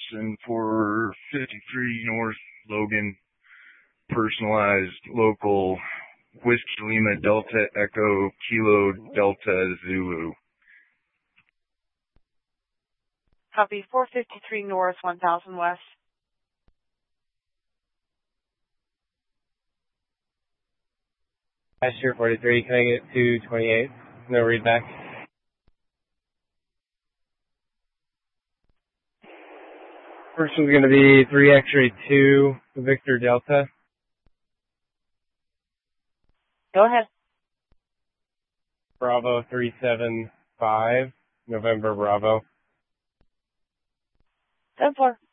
and for 53 North Logan, personalized local Whiskey Lima Delta Echo Kilo Delta Zulu. Copy. 453 North, 1000 West. Passenger 43, can I get 228? No readback. First one's going to be 3 X-ray 2, Victor Delta. Go ahead. Bravo 375, November Bravo. 10-4.